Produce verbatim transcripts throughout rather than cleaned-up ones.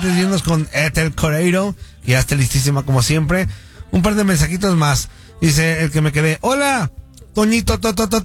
antes de irnos con Ethel Correiro, que ya está listísima como siempre, un par de mensajitos más. Dice el que me quedé, hola, Toñito,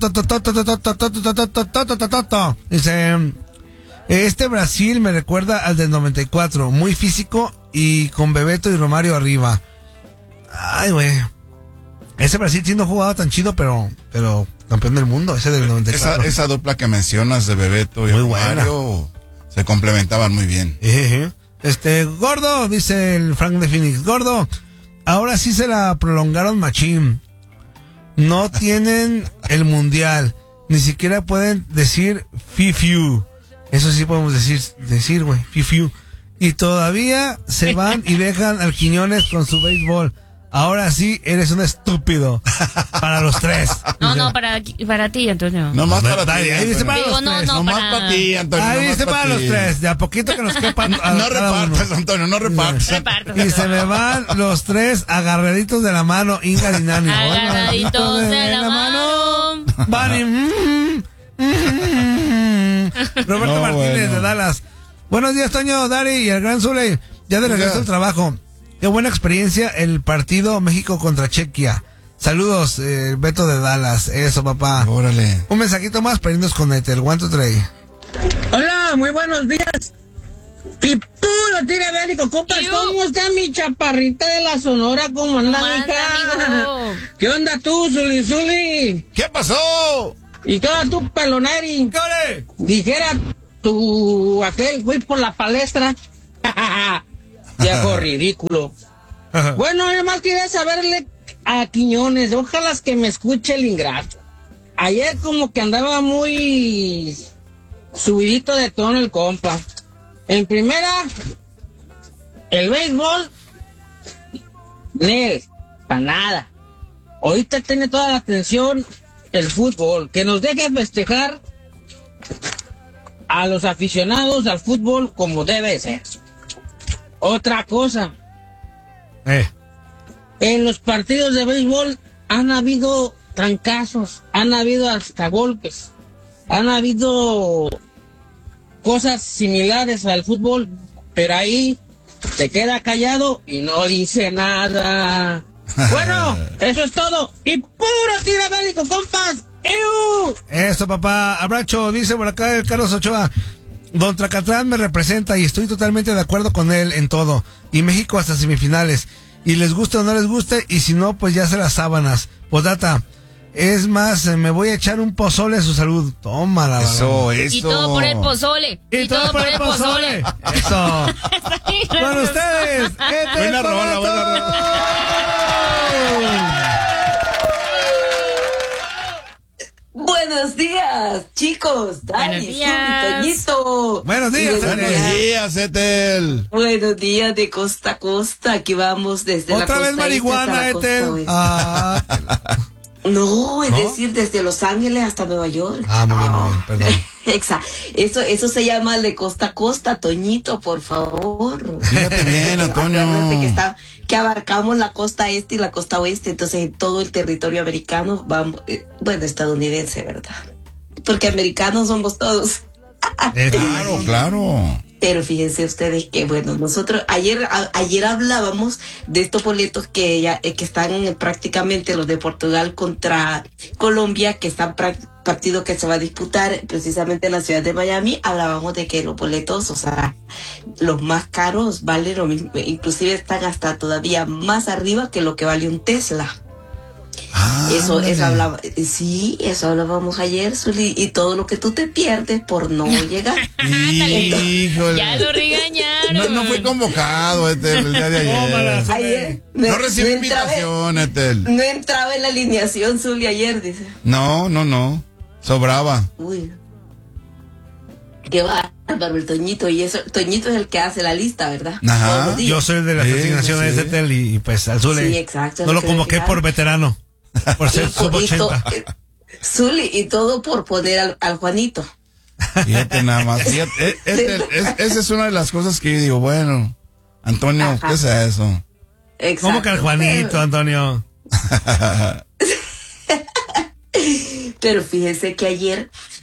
dice, este Brasil me recuerda al del noventa y cuatro, muy físico y con Bebeto y Romario arriba. Ay, güey. Ese Brasil sí no jugaba tan chido, pero, pero campeón del mundo, ese del noventa y cuatro. Esa, esa dupla que mencionas de Bebeto y muy Romario buena. Se complementaban muy bien. Uh-huh. Este, gordo, dice el Frank de Phoenix, gordo, ahora sí se la prolongaron machín. No tienen el mundial, ni siquiera pueden decir fifiu. Eso sí podemos decir, decir, güey, fifiu. Y todavía se van y dejan al Quiñones con su béisbol. Ahora sí, eres un estúpido. Para los tres. No, no, para, para ti, Antonio. No más para ti. Ahí dice para Digo, los no, tres. no, No más para... para ti, Antonio. Ahí no dice más para pa' los ti. tres. De a poquito que nos quepan. a No cada repartas, uno. Antonio, no repartas. Reparto. Y se me van los tres agarraditos de la mano, Inga y Nani. Agarraditos de la mano. Van y, mm, mm, mm. Roberto No, Martínez bueno. de Dallas. Buenos días, Toño, Dari y el gran Zule. Ya de regreso al trabajo. Qué buena experiencia el partido México contra Chequia. Saludos, eh, Beto de Dallas. Eso, papá. Órale. Un mensajito más para irnos con el One, two, three. Hola, muy buenos días. Y puro tira bélico, compas, Iu. ¿cómo está mi chaparrita de la Sonora? ¿Cómo anda, ¿Cómo anda, hija? amigo? ¿Qué onda tú, Zuli Zuli? ¿Qué pasó? ¿Y qué onda tú, pelonari? ¡Cole! Dijera tu aquel güey por la palestra. Viejo ridículo. Bueno, yo más quería saberle a Quiñones, ojalá que me escuche el ingrato. Ayer como que andaba muy subidito de tono el compa. En primera, el béisbol, Nel, para nada. Ahorita tiene toda la atención el fútbol. Que nos deje festejar a los aficionados al fútbol como debe ser. Otra cosa, Eh. en los partidos de béisbol han habido trancazos, han habido hasta golpes, han habido cosas similares al fútbol, pero ahí se queda callado y no dice nada. Bueno, eso es todo. Y puro tira bélico, compas. ¡Ew! Eso, papá. Abracho, dice por acá el Carlos Ochoa. Don Tracatrán me representa y estoy totalmente de acuerdo con él en todo. Y México hasta semifinales. Y les guste o no les guste, y si no, pues ya se las sábanas. Postdata. Es más, eh, me voy a echar un pozole a su salud. Tómala. Eso, eso. Y todo por el pozole. Y, todo por el pozole. Eso. Con ustedes. Este Buena es rola, Cobato. buena Buenos días, chicos. Dani, Buenos días. Toñito. Buenos días, Y Dani. Buenos días, Ethel. Buenos días de costa a costa. Aquí vamos desde la Otra costa vez este marihuana, hasta la costa Ethel. oeste. Ah, No, es ¿No? decir, desde Los Ángeles hasta Nueva York. ah, muy bien, muy bien, perdón. Exacto. Eso, eso se llama de costa a costa, Toñito, por favor. Fíjate bien, Antonio. Acuérdate que, está, que abarcamos la costa este y la costa oeste, entonces en todo el territorio americano, vamos, eh, bueno, estadounidense, ¿verdad? Porque americanos somos todos. Eh, Claro, claro. Pero fíjense ustedes que, bueno, nosotros ayer a, ayer hablábamos de estos boletos que ya eh, que están eh, prácticamente los de Portugal contra Colombia, que están prac- partido que se va a disputar precisamente en la ciudad de Miami. Hablábamos de que los boletos, o sea, los más caros valen lo mismo, inclusive están hasta todavía más arriba que lo que vale un Tesla. Ah, Eso, ándale. eso hablaba, sí, eso hablábamos ayer, Zuli, y todo lo que tú te pierdes por no llegar. Híjole. Ya lo regañaron. No, no fui convocado, Ethel, el día de Tómala. ayer. Ayer No recibí entraba- invitación, Ethel. No entraba en la alineación, Zuli, ayer, dice. No, no, no. Sobraba. Uy. Qué bárbaro el Toñito, y eso, Toñito es el que hace la lista, ¿verdad? Ajá. Todos los días. Yo soy de las Sí, asignaciones sí. de Ethel y, y pues al Zule. Sí, exacto, No lo lo que me convoqué fijaron. por veterano. Por ser Y- sub y to- ochenta. eh, Zuli, y todo por poner al, al Juanito. Fíjate nada más. Fíjate, eh, Ethel, es- esa es una de las cosas que yo digo, bueno, Antonio, Ajá. ¿qué es eso? Exacto. ¿Cómo que al Juanito, Antonio? Pero fíjense que ayer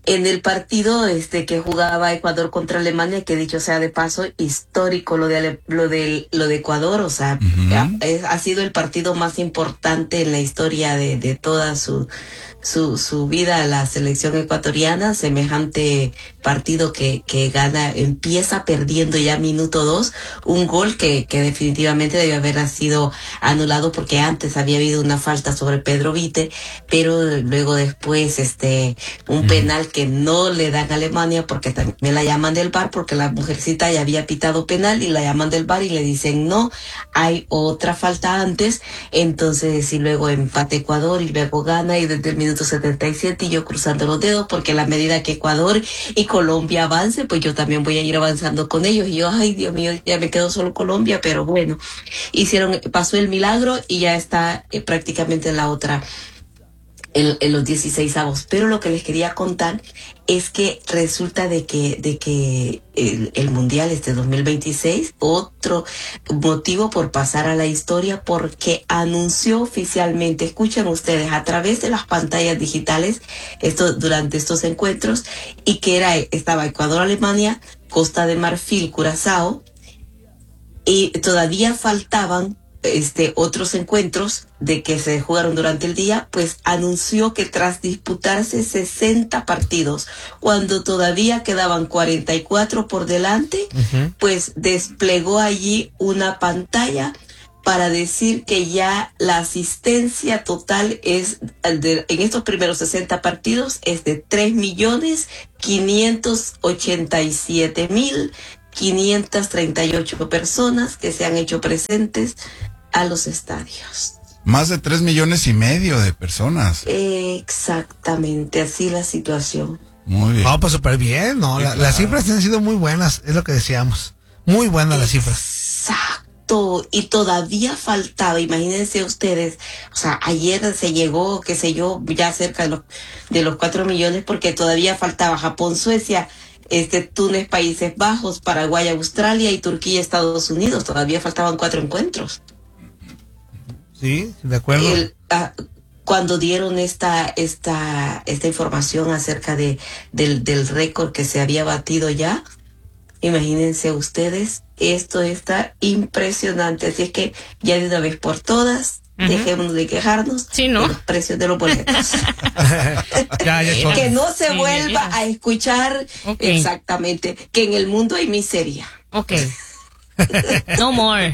en el partido este que jugaba Ecuador contra Alemania, que dicho sea de paso, histórico lo de Ale- lo de lo de Ecuador, o sea, Ujú. ha, es- ha sido el partido más importante en la historia de, de toda su su su vida la selección ecuatoriana, semejante partido que que gana, empieza perdiendo ya minuto dos, un gol que que definitivamente debió haber sido anulado porque antes había habido una falta sobre Pedro Vite, pero luego después este un Ujú. penal que no le dan a Alemania porque también la llaman del V A R porque la mujercita ya había pitado penal y la llaman del V A R y le dicen no, hay otra falta antes, entonces y luego empate Ecuador y luego gana y desde el minuto setenta y siete y yo cruzando los dedos porque a la medida que Ecuador y Colombia avance, pues yo también voy a ir avanzando con ellos y yo, ay Dios mío, ya me quedo solo Colombia, pero bueno, hicieron, pasó el milagro y ya está eh, prácticamente en la otra en, en los dieciseisavos. Pero lo que les quería contar es que resulta de que, de que el, el Mundial este dos mil veintiséis, otro motivo por pasar a la historia, porque anunció oficialmente, escuchen ustedes, a través de las pantallas digitales, esto durante estos encuentros, y que era, estaba Ecuador, Alemania, Costa de Marfil, Curazao, y todavía faltaban este otros encuentros de que se jugaron durante el día, pues anunció que tras disputarse sesenta partidos, cuando todavía quedaban cuarenta y cuatro por delante, Ujú. pues desplegó allí una pantalla para decir que ya la asistencia total es de, en estos primeros sesenta partidos es de tres millones quinientos ochenta y siete mil quinientas treinta y ocho personas que se han hecho presentes a los estadios. Más de tres millones y medio de personas. Exactamente, así la situación. Muy bien. No, pues súper bien, ¿no? Sí, La- claro. Las cifras han sido muy buenas, es lo que decíamos. Muy buenas las cifras. Exacto, y todavía faltaba, imagínense ustedes, o sea, ayer se llegó, qué sé yo, ya cerca de los, de los cuatro millones, porque todavía faltaba Japón, Suecia, este, Túnez, Países Bajos, Paraguay, Australia y Turquía, Estados Unidos, todavía faltaban cuatro encuentros. Sí, de acuerdo. El, ah, cuando dieron esta esta esta información acerca de del, del récord que se había batido ya, imagínense ustedes, esto está impresionante, así es que ya de una vez por todas, Ujú. dejémonos de quejarnos Sí, ¿no? de los precios de los boletos. Ya, ya son- Que no se Sí, vuelva mira. a escuchar Ok. exactamente que en el mundo hay miseria. Ok. No more.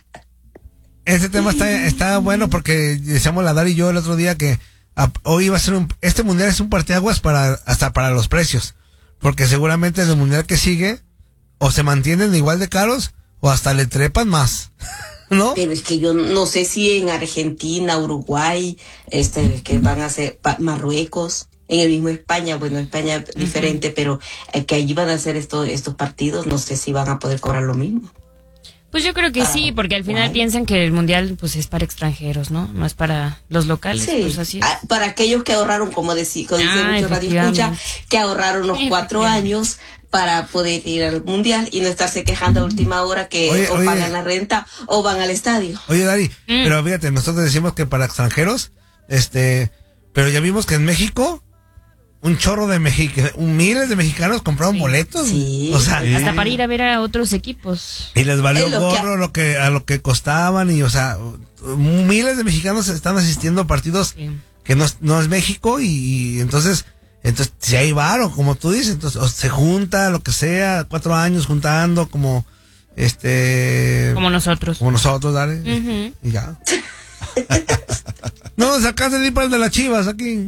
Este tema está, está bueno porque decíamos la Dari y yo el otro día que a- hoy iba a ser un, este mundial es un parteaguas para, hasta para los precios. Porque seguramente en el mundial que sigue, o se mantienen igual de caros, o hasta le trepan más. ¿No? Pero es que yo no sé si en Argentina, Uruguay, este, que van a ser pa- Marruecos, en el mismo España, bueno, España diferente, pero eh, que allí van a hacer esto, estos partidos, no sé si van a poder cobrar lo mismo. Pues yo creo que sí, porque al final Guay. piensan que el mundial pues es para extranjeros, ¿no? No es para los locales, Sí, pues así es. ah, para aquellos que ahorraron, como decía, como dice Ah, mucho Radio Escucha, efectivamente. que ahorraron los cuatro Efectivamente. años para poder ir al mundial y no estarse quejando a última hora que Oye, o oye. pagan la renta o van al estadio. Oye, Dari, Mm. pero fíjate, nosotros decimos que para extranjeros, este, pero ya vimos que en México, un chorro de mexicanos, miles de mexicanos compraron Sí. boletos. Sí. O sea, Sí. Hasta para ir a ver a otros equipos. y les valió Es lo que- gorro lo que, a lo que costaban y, o sea, miles de mexicanos están asistiendo a partidos Sí. que no, es- no es México y, y entonces, entonces si hay varo, como tú dices, entonces o se junta, lo que sea, cuatro años juntando como, este, Como nosotros. como nosotros, dale, Ujú. y ya. No, sacaste de para el de las Chivas aquí.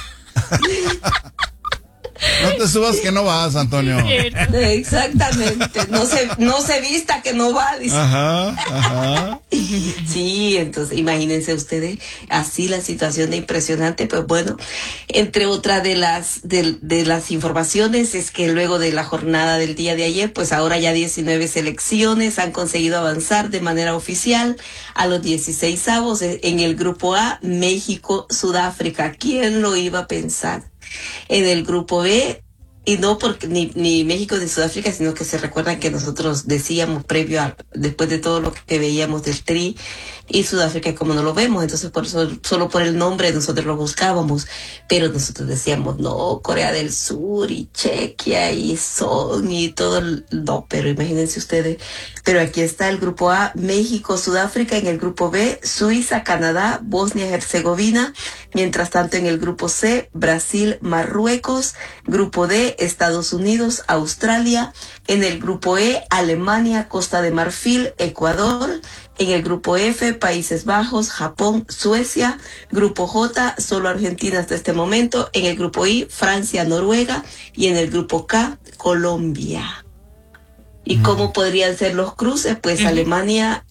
No te subas que no vas, Antonio. Exactamente, no se, no se vista que no va, dice. Ajá, ajá. Sí, entonces imagínense ustedes así la situación de impresionante, pues bueno, entre otras de las de, de las informaciones es que luego de la jornada del día de ayer, pues ahora ya diecinueve selecciones han conseguido avanzar de manera oficial a los dieciseisavos en el grupo A, México, Sudáfrica. ¿Quién lo iba a pensar? En el grupo B, y no porque ni, ni México ni Sudáfrica, sino que se recuerdan que nosotros decíamos previo a, después de todo lo que veíamos del Tri y Sudáfrica, como no lo vemos, entonces por eso, solo por el nombre nosotros lo buscábamos, pero nosotros decíamos, no, Corea del Sur y Chequia y Son y todo, el, no, pero imagínense ustedes, pero aquí está el grupo A, México, Sudáfrica, en el grupo B, Suiza, Canadá, Bosnia y Herzegovina, mientras tanto en el grupo C, Brasil, Marruecos, grupo D, Estados Unidos, Australia, en el grupo E, Alemania, Costa de Marfil, Ecuador, en el grupo F, Países Bajos, Japón, Suecia, grupo J, solo Argentina hasta este momento, en el grupo I, Francia, Noruega, y en el grupo K, Colombia. ¿Y mm. cómo podrían ser los cruces? Pues mm. Alemania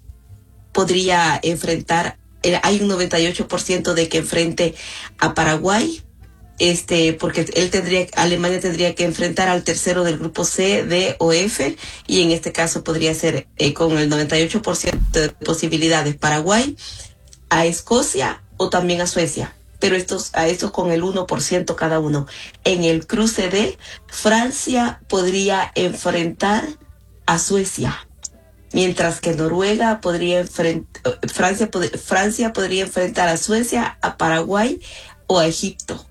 podría enfrentar, eh, hay un noventa y ocho por ciento de que enfrente a Paraguay, este, porque él tendría, Alemania tendría que enfrentar al tercero del grupo C, D o F, y en este caso podría ser eh, con el noventa y ocho por ciento de posibilidades Paraguay, a Escocia o también a Suecia, pero estos, a estos con el uno por ciento cada uno. En el cruce D, Francia podría enfrentar a Suecia, mientras que Noruega podría enfrentar, Francia, pod- Francia podría enfrentar a Suecia, a Paraguay o a Egipto.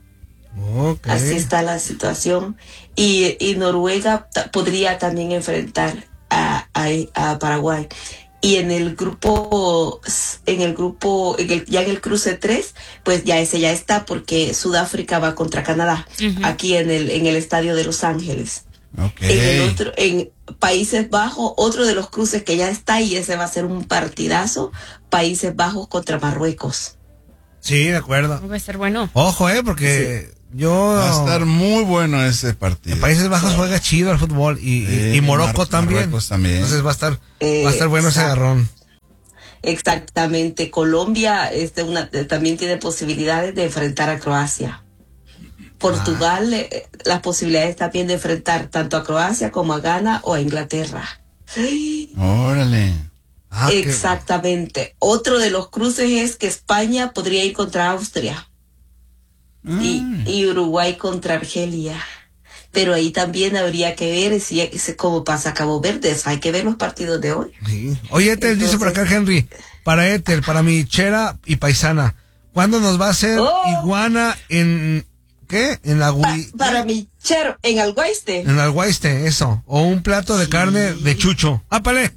Okay. Así está la situación. Y, y Noruega t- podría también enfrentar a, a, a Paraguay. Y en el grupo, en el grupo, en el, ya en el cruce tres, pues ya ese ya está, porque Sudáfrica va contra Canadá, uh-huh. aquí en el, en el estadio de Los Ángeles. Okay. En el otro, en Países Bajos, otro de los cruces que ya está, y ese va a ser un partidazo, Países Bajos contra Marruecos. Sí, de acuerdo. Va a ser bueno. Ojo, eh, porque sí. yo... Va a estar muy bueno ese partido. En Países Bajos juega chido al fútbol y, sí, y, y Morocco Mar- también. Marruecos también. Entonces va a estar, eh, va a estar bueno ese agarrón. Exactamente. Colombia este, una, también tiene posibilidades de enfrentar a Croacia. Portugal, ah. eh, las posibilidades también de enfrentar tanto a Croacia como a Ghana o a Inglaterra. Órale. Ah, exactamente. Qué... Otro de los cruces es que España podría ir contra Austria mm. y, y Uruguay contra Argelia. Pero ahí también habría que ver si, si cómo pasa Cabo Verde. Hay que ver los partidos de hoy. Sí. Oye, Ethel, Entonces, dice por acá Henry, para Ethel, para mi chera y paisana, ¿cuándo nos va a hacer oh. iguana en... ¿Qué? En la pa, Para mi chero, en Alguaiste. En Alguaiste, eso. O un plato de sí. carne de chucho. ¡Ápale!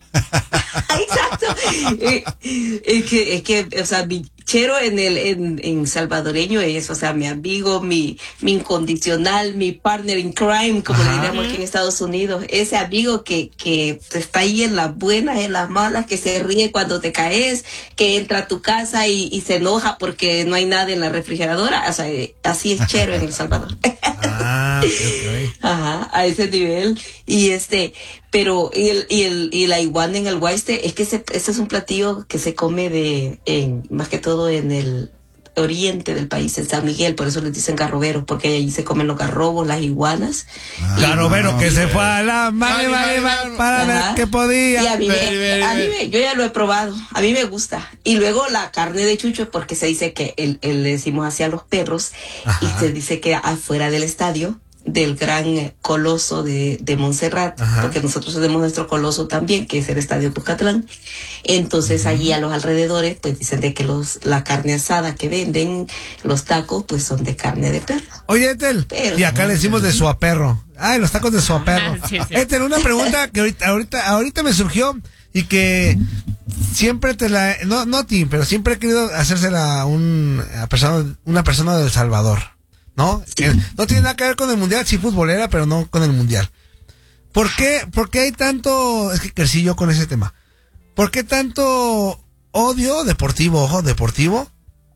Exacto. es, es que, es que, o sea, mi chero en el, en, en salvadoreño es, o sea, mi amigo, mi, mi incondicional, mi partner in crime, como Ajá. le diríamos aquí en Estados Unidos. Ese amigo que, que está ahí en las buenas, en las malas, que se ríe cuando te caes, que entra a tu casa y, y se enoja porque no hay nada en la refrigeradora. O sea, así es chero en El Salvador. Ah, okay. Ajá, a ese nivel. Y este, pero, y el, y el, y la iguana en el Guaiste, es que ese, ese es un platillo que se come de, en, más que todo en el oriente del país, en San Miguel, por eso les dicen garroberos, porque allí se comen los garrobos, las iguanas. Ah, garrobero no, que se fue a la madre, madre, madre, para Ajá. ver qué podía. Y a mí, me, a mí me, yo ya lo he probado, a mí me gusta. Y luego la carne de chucho, porque se dice que el, el, le decimos hacia los perros, Ajá. y se dice que afuera del estadio, del gran coloso de, de Montserrat, Ajá. porque nosotros tenemos nuestro coloso también, que es el Estadio Cuscatlán. Entonces uh-huh. allí a los alrededores, pues dicen de que los la carne asada que venden, los tacos, pues son de carne de perro. Oye, Ethel, Pero, y acá le decimos de suaperro. Ay, los tacos de suaperro. sí, sí. Ethel, una pregunta que ahorita, ahorita, ahorita me surgió y que siempre te la, no, no a ti, pero siempre he querido hacérsela a un, a persona, una persona del Salvador. ¿No? Sí. No tiene nada que ver con el mundial, sí futbolera, pero no con el mundial. ¿Por qué, por qué hay tanto, es que crecí yo con ese tema, ¿por qué tanto odio deportivo, ojo, deportivo,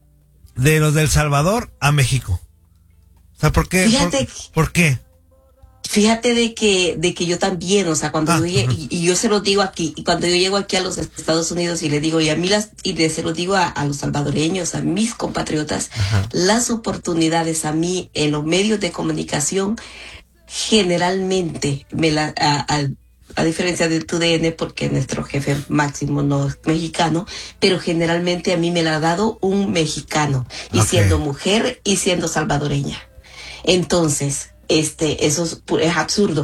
de los del Salvador a México? O sea, ¿por qué? Fíjate, ¿Por, ¿por qué? Fíjate de que, de que yo también, o sea, cuando ah, yo llegué, uh-huh. y, y yo se lo digo aquí, y cuando yo llego aquí a los Estados Unidos y le digo, y a mí las, y le, se lo digo a, a los salvadoreños, a mis compatriotas, uh-huh. las oportunidades a mí en los medios de comunicación, generalmente, me la, a, a, a diferencia de tu D N, porque nuestro jefe máximo no es mexicano, pero generalmente a mí me la ha dado un mexicano, y okay. siendo mujer y siendo salvadoreña. Entonces, este, eso es, es absurdo.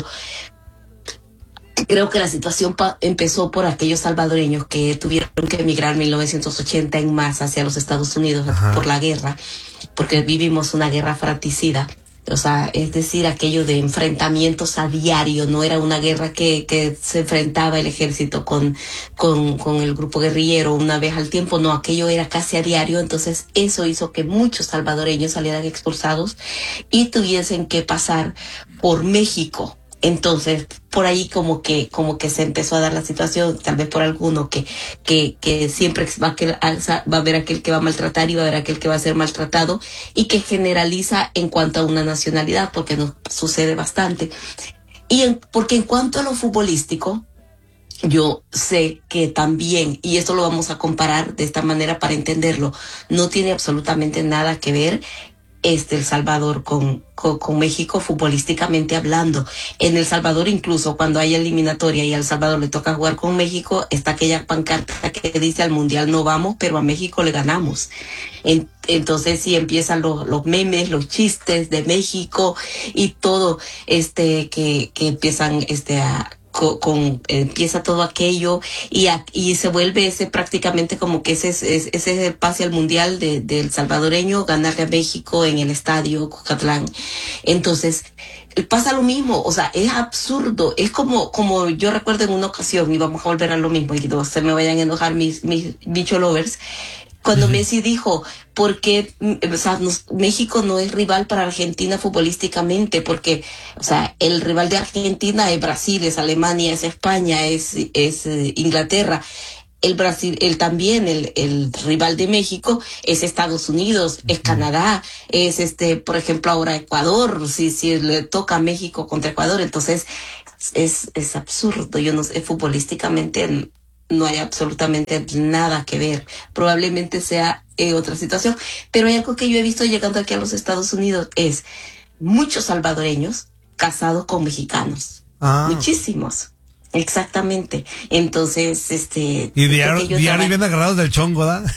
Creo que la situación pa- empezó por aquellos salvadoreños que tuvieron que emigrar en mil novecientos ochenta en masa hacia los Estados Unidos. Ajá. Por la guerra, porque vivimos una guerra fratricida. O sea, es decir, aquello de enfrentamientos a diario, no era una guerra que, que se enfrentaba el ejército con, con, con el grupo guerrillero una vez al tiempo, no, aquello era casi a diario. Entonces eso hizo que muchos salvadoreños salieran expulsados y tuviesen que pasar por México. Entonces, por ahí como que como que se empezó a dar la situación, tal vez por alguno que que, que siempre va a, aquel, va a haber aquel que va a maltratar y va a haber aquel que va a ser maltratado, y que generaliza en cuanto a una nacionalidad, porque nos sucede bastante. Y en, porque en cuanto a lo futbolístico, yo sé que también, y esto lo vamos a comparar de esta manera para entenderlo, no tiene absolutamente nada que ver este El Salvador con, con, con México futbolísticamente hablando. En El Salvador, incluso cuando hay eliminatoria y a El Salvador le toca jugar con México, está aquella pancarta que dice al Mundial no vamos, pero a México le ganamos. En, entonces sí empiezan los, los memes, los chistes de México y todo este que, que empiezan este a Con, con empieza todo aquello y, a, y se vuelve ese prácticamente como que ese, ese, ese es el pase al mundial de, del salvadoreño, ganarle a México en el estadio Cucatlán. Entonces pasa lo mismo, o sea, es absurdo, es como como yo recuerdo en una ocasión, y vamos a volver a lo mismo y no se me vayan a enojar mis, mis bicho lovers, cuando Messi dijo, ¿por qué o sea, nos, México no es rival para Argentina futbolísticamente? Porque, o sea, el rival de Argentina es Brasil, es Alemania, es España, es, es eh, Inglaterra. El Brasil, el también, el, el rival de México es Estados Unidos, es Canadá, es este, por ejemplo, ahora Ecuador, si, si le toca a México contra Ecuador. Entonces, es, es absurdo. Yo no sé, futbolísticamente no hay absolutamente nada que ver. Probablemente sea eh, otra situación, pero hay algo que yo he visto llegando aquí a los Estados Unidos, es muchos salvadoreños casados con mexicanos. Ah. Muchísimos. Exactamente. Entonces, este... Y diario, diario bien agarrados del chongo, ¿verdad?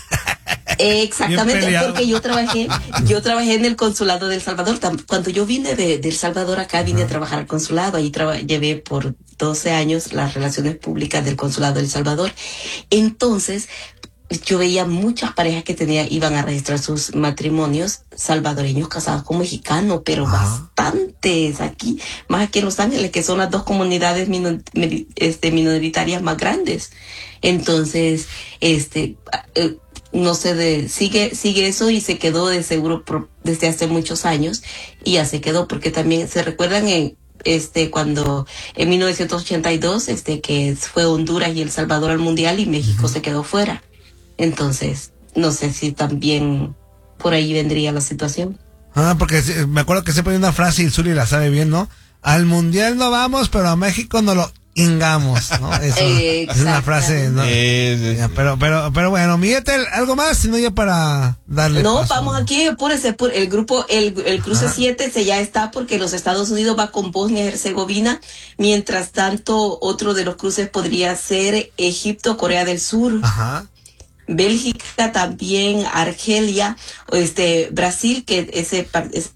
Exactamente, porque yo trabajé, yo trabajé en el consulado de El Salvador. Cuando yo vine de, de El Salvador acá, vine uh-huh. a trabajar al consulado. Ahí traba, llevé por doce años las relaciones públicas del consulado de El Salvador. Entonces, yo veía muchas parejas que tenía, iban a registrar sus matrimonios salvadoreños casados con mexicanos, pero uh-huh. bastantes aquí, más aquí en Los Ángeles, que son las dos comunidades minor, este, minoritarias más grandes. Entonces, este... Eh, no sé, de, sigue sigue eso y se quedó de seguro por, desde hace muchos años, y ya se quedó porque también se recuerdan en este cuando en mil novecientos ochenta y dos este que fue Honduras y El Salvador al mundial y México uh-huh. se quedó fuera. Entonces no sé si también por ahí vendría la situación. Ah, porque me acuerdo que siempre hay una frase y Zuli la sabe bien, ¿no? Al mundial no vamos, pero a México no lo ingamos, ¿no? Eso es una frase, ¿no? Eh, ya, pero, pero, pero bueno, Miguel, algo más, sino ya para darle. No, paso. Vamos aquí, apúrese, el grupo, el, el cruce siete se ya está porque los Estados Unidos va con Bosnia y Herzegovina. Mientras tanto, otro de los cruces podría ser Egipto, Corea del Sur. Ajá. Bélgica también, Argelia, este, Brasil, que ese, ese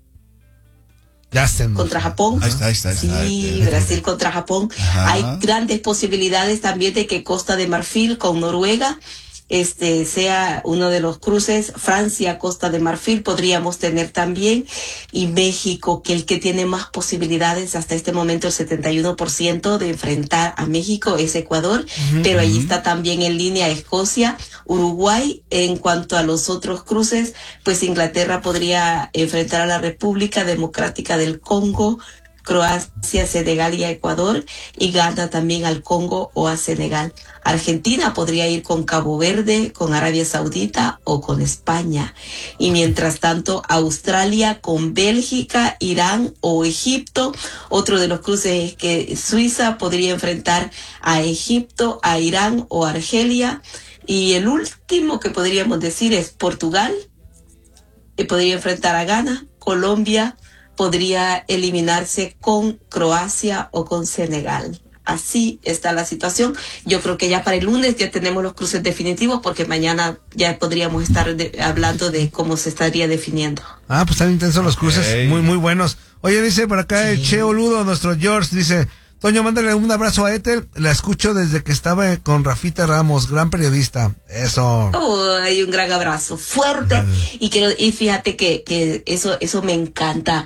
Ya estén contra Japón. Ahí está, ahí está, ahí está. Sí, ahí está. Brasil contra Japón. Ajá. Hay grandes posibilidades también de que Costa de Marfil con Noruega este sea uno de los cruces. Francia, Costa de Marfil podríamos tener también, y México, que el que tiene más posibilidades hasta este momento, el setenta y uno por ciento de enfrentar a México es Ecuador, uh-huh. pero ahí está también en línea Escocia, Uruguay. En cuanto a los otros cruces, pues Inglaterra podría enfrentar a la República Democrática del Congo, Croacia, Senegal y a Ecuador, y Ghana también al Congo o a Senegal. Argentina podría ir con Cabo Verde, con Arabia Saudita o con España. Y mientras tanto, Australia con Bélgica, Irán o Egipto. Otro de los cruces es que Suiza podría enfrentar a Egipto, a Irán o a Argelia. Y el último que podríamos decir es Portugal, que podría enfrentar a Ghana. Colombia podría eliminarse con Croacia o con Senegal. Así está la situación. Yo creo que ya para el lunes ya tenemos los cruces definitivos, porque mañana ya podríamos estar de, hablando de cómo se estaría definiendo. Ah, pues están intensos los cruces, okay. muy muy buenos. Oye, dice por acá el Cheo Ludo, nuestro George, dice, Toño, mándale un abrazo a Ethel, la escucho desde que estaba con Rafita Ramos, gran periodista. Eso. Oh, hay un gran abrazo, fuerte. Y que y fíjate que, que eso, eso me encanta.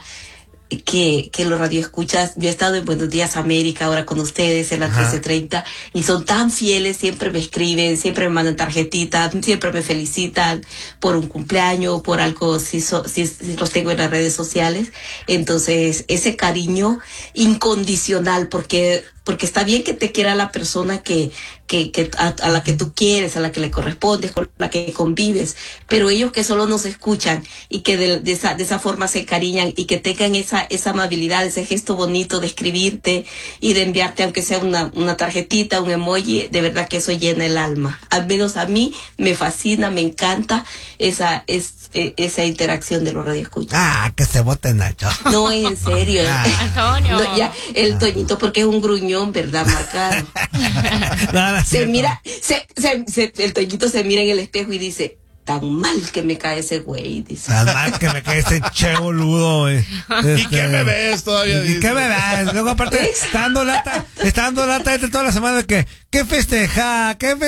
Que, que los radioescuchas, yo he estado en Buenos Días América ahora con ustedes en la trece treinta y son tan fieles, siempre me escriben, siempre me mandan tarjetitas, siempre me felicitan por un cumpleaños, por algo, si, so, si, si los tengo en las redes sociales. Entonces, ese cariño incondicional, porque porque está bien que te quiera la persona que, que, que a, a la que tú quieres, a la que le correspondes, con la que convives, pero ellos que solo nos escuchan y que de, de esa de esa forma se encariñan y que tengan esa esa amabilidad, ese gesto bonito de escribirte y de enviarte aunque sea una una tarjetita, un emoji, de verdad que eso llena el alma. Al menos a mí me fascina, me encanta esa es esa interacción de los radioescuchas. Ah, que se vote Nacho. No, en serio. Antonio. No, ya, el Toñito, porque es un gruñón, ¿verdad, marcado? No, no es Se cierto. mira, se, se, se, el Toñito se mira en el espejo y dice, tan mal que me cae ese güey, dice. Tan mal que me cae este Che Boludo, güey. ¿Y Este, qué me ves todavía? ¿Y qué me ves? Luego aparte, está dando lata, está dando lata este toda la semana de que, ¿qué festeja? ¿Qué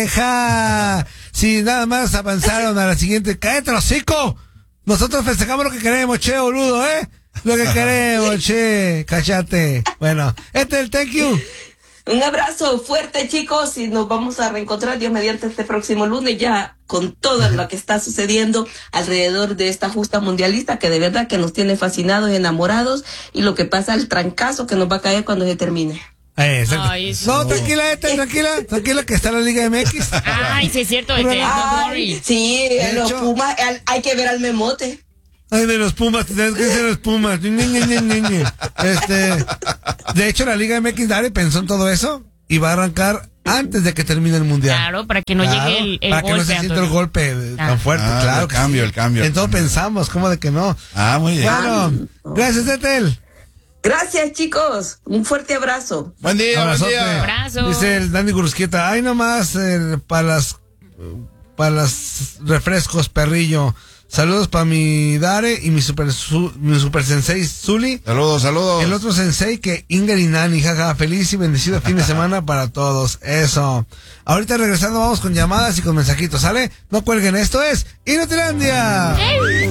festeja? Si nada más avanzaron a la siguiente, ¡cállate el hocico! Nosotros festejamos lo que queremos, Che Boludo, ¿eh? Lo que queremos, Che, cállate. Bueno, este es el thank you. Un abrazo fuerte, chicos, y nos vamos a reencontrar, Dios mediante, este próximo lunes, ya con todo lo que está sucediendo alrededor de esta justa mundialista, que de verdad que nos tiene fascinados y enamorados, y lo que pasa, el trancazo que nos va a caer cuando se termine. Eh, exacto. Ay, eso. No, tranquila, este, tranquila, tranquila, que está la Liga M X. Ay, sí es cierto. Este, don't Ay, worry. sí, De los hecho- Pumas, al- hay que ver al memote. Ay, de los Pumas, tienes que ser los Pumas. Ñe, Ñe, Ñe, Ñe, Ñe. Este, de hecho, la Liga M X, Dale, pensó en todo eso y va a arrancar antes de que termine el Mundial. Claro, para que no Claro, llegue el, el para golpe. que no se sienta el Antonio. golpe eh, Claro. tan fuerte, Ah, claro. el que cambio, sí. el cambio, En el todo cambio. pensamos, ¿cómo de que no? Ah, muy bien. Bueno, gracias, Etel. Gracias, chicos. Un fuerte abrazo. Buen día, buen Abrazote. día. Abrazo. Dice el Dani Gurusquieta, ay nomás eh, para las para los refrescos, perrillo. Saludos para mi Dare y mi super su- mi super sensei Zuli. Saludos, saludos. El otro sensei que Inger y Nani, jaja, feliz y bendecido fin de semana para todos. Eso. Ahorita regresando vamos con llamadas y con mensajitos, ¿sale? No cuelguen, esto es Inutilandia.